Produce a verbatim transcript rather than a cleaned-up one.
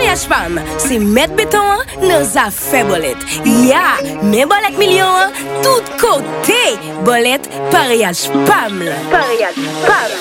Pariage femme, c'est mettre béton dans affaire bolette. Ya, mais bolette million, tout côté. Bolette, pariage femme. Pariage femme.